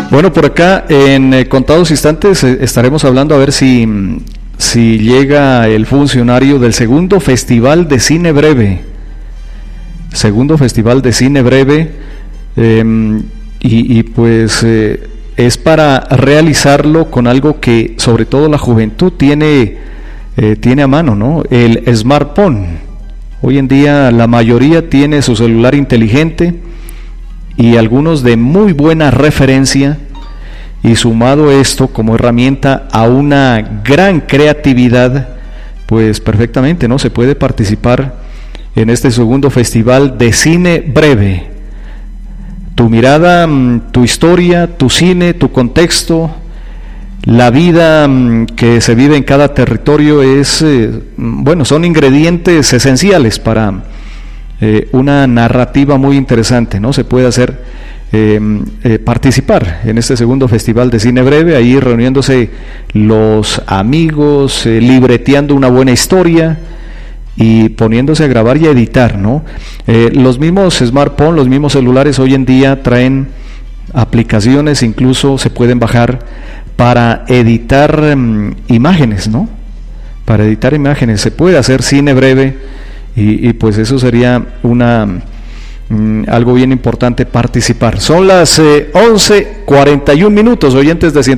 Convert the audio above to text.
Bueno, por acá en contados instantes estaremos hablando a ver si llega el funcionario del segundo Festival de Cine Breve. Segundo Festival de Cine Breve, pues es para realizarlo con algo que sobre todo la juventud tiene a mano, ¿no? El smartphone. Hoy en día la mayoría tiene su celular inteligente y algunos de muy buena referencia, y sumado esto como herramienta a una gran creatividad, pues perfectamente, ¿no? Se puede participar en este segundo Festival de Cine Breve. Tu mirada, tu historia, tu cine, tu contexto, la vida que se vive en cada territorio son ingredientes esenciales para una narrativa muy interesante, ¿no? Se puede hacer participar en este segundo Festival de Cine Breve, ahí reuniéndose los amigos, libreteando una buena historia y poniéndose a grabar y a editar, ¿no? Los mismos smartphones, los mismos celulares hoy en día traen aplicaciones, incluso se pueden bajar para editar imágenes, ¿no? Para editar imágenes se puede hacer cine breve y pues eso sería algo bien importante participar. Son las 11:41 minutos, oyentes de